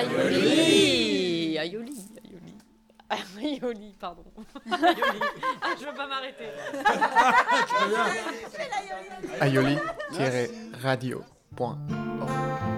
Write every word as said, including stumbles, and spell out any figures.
Aioli. Aioli. Aioli, pardon. Aioli. Ah, je veux pas m'arrêter. aioli-radio point